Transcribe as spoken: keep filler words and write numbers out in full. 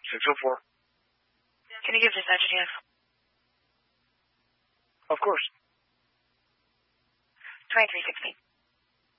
six oh four. Can you give dispatch a chance? Of course. twenty-three sixteen.